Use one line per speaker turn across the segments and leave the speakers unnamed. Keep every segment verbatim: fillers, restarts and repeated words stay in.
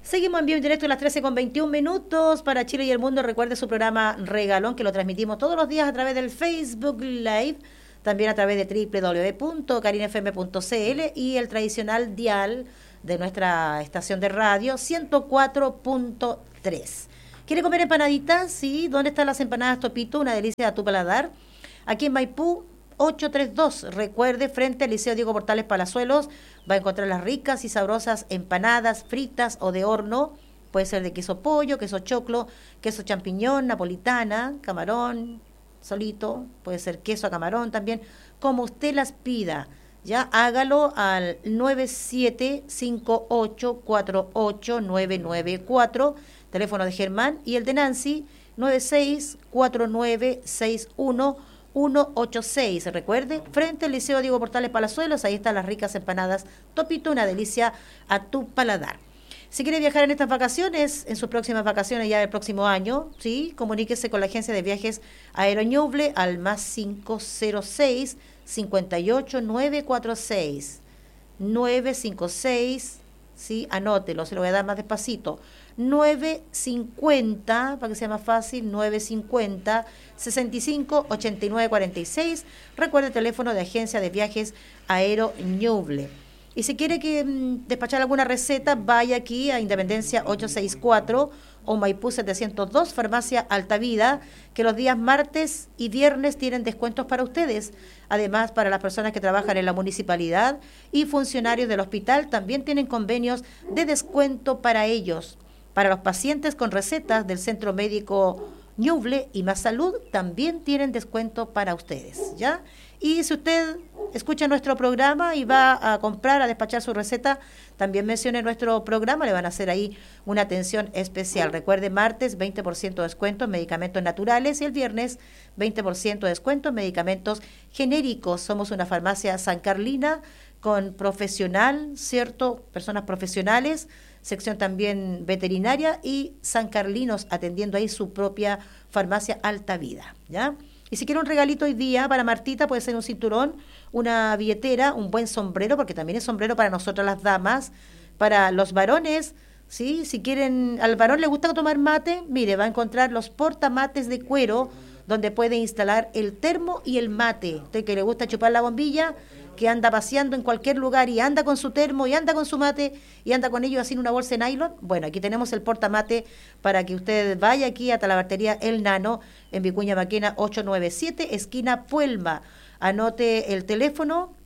Seguimos en vivo en directo a las trece con veintiún minutos para Chile y el mundo. Recuerde su programa Regalón, que lo transmitimos todos los días a través del Facebook Live, también a través de doble u doble u doble u punto carina f m punto c l y el tradicional dial de nuestra estación de radio ciento cuatro punto tres. ¿Quiere comer empanaditas? Sí. ¿Dónde están las empanadas Topito? Una delicia a tu paladar. Aquí en Maipú ochocientos treinta y dos, recuerde, frente al Liceo Diego Portales Palazuelos, va a encontrar las ricas y sabrosas empanadas fritas o de horno, puede ser de queso pollo, queso choclo, queso champiñón, napolitana, camarón, solito, puede ser queso a camarón también, como usted las pida, ya hágalo al nueve siete cinco ocho cuatro ocho nueve nueve cuatro, teléfono de Germán, y el de Nancy, nueve seis cuatro nueve seis uno uno ocho seis, recuerde, frente al Liceo Diego Portales Palazuelos, ahí están las ricas empanadas Topito, una delicia a tu paladar. Si quiere viajar en estas vacaciones, en sus próximas vacaciones ya del próximo año, sí, comuníquese con la agencia de viajes Aeroñuble al más cinco cero seis, cinco ocho nueve cuatro seis, nueve cinco seis, sí, anótelo, se lo voy a dar más despacito, nueve cincuenta, para que sea más fácil, nueve cincuenta, sesenta y cinco, ochenta y nueve cuarenta y seis. Recuerde el teléfono de agencia de viajes Aeroñuble. Y si quiere que mmm, despachar alguna receta, vaya aquí a Independencia ochocientos sesenta y cuatro o Maipú setecientos dos, Farmacia Altavida, que los días martes y viernes tienen descuentos para ustedes. Además, para las personas que trabajan en la municipalidad y funcionarios del hospital, también tienen convenios de descuento para ellos. Para los pacientes con recetas del Centro Médico Ñuble y Más Salud, también tienen descuento para ustedes, ¿ya? Y si usted escucha nuestro programa y va a comprar, a despachar su receta, también mencione nuestro programa, le van a hacer ahí una atención especial. Recuerde, martes veinte por ciento de descuento en medicamentos naturales y el viernes veinte por ciento de descuento en medicamentos genéricos. Somos una farmacia San Carlina con profesional, ¿cierto? Personas profesionales, sección también veterinaria y San Carlinos atendiendo ahí su propia farmacia Alta Vida, ¿ya? Y si quiere un regalito hoy día para Martita, puede ser un cinturón, una billetera, un buen sombrero, porque también es sombrero para nosotras las damas, para los varones, ¿sí? Si quieren, al varón le gusta tomar mate, mire, va a encontrar los portamates de cuero, donde puede instalar el termo y el mate. Usted que le gusta chupar la bombilla, que anda paseando en cualquier lugar y anda con su termo y anda con su mate y anda con ello así en una bolsa de nylon, bueno, aquí tenemos el portamate para que usted vaya aquí a la batería El Nano en Vicuña Maquena ochocientos noventa y siete, esquina Puelma. Anote el teléfono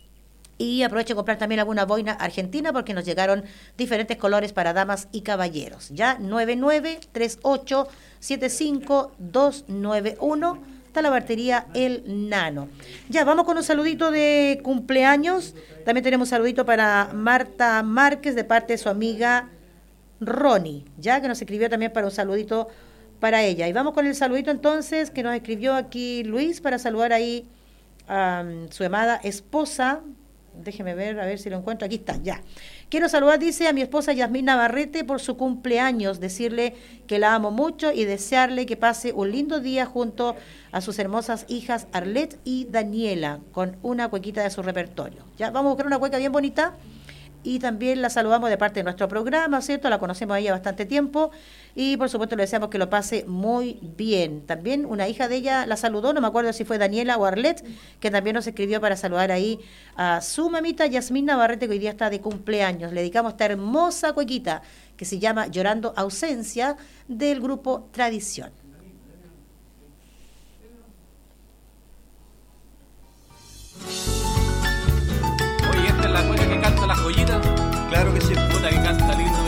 y aproveche a comprar también alguna boina argentina porque nos llegaron diferentes colores para damas y caballeros. Ya nueve nueve tres ocho siete cinco dos nueve uno, está la batería El Nano. Ya, vamos con un saludito de cumpleaños. También tenemos un saludito para Marta Márquez de parte de su amiga Ronnie, ya que nos escribió también para un saludito para ella. Y vamos con el saludito entonces que nos escribió aquí Luis para saludar ahí a um, su amada esposa. Déjeme ver, a ver si lo encuentro. Aquí está, ya. Quiero saludar, dice, a mi esposa Yasmín Navarrete por su cumpleaños, decirle que la amo mucho y desearle que pase un lindo día junto a sus hermosas hijas Arlette y Daniela, con una cuequita de su repertorio. Ya, vamos a buscar una cueca bien bonita y también la saludamos de parte de nuestro programa, ¿cierto? La conocemos a ella bastante tiempo y por supuesto le deseamos que lo pase muy bien. También una hija de ella la saludó, no me acuerdo si fue Daniela o Arlette, que también nos escribió para saludar ahí a su mamita Yasmín Navarrete, que hoy día está de cumpleaños. Le dedicamos esta hermosa cuequita que se llama Llorando Ausencia del grupo Tradición.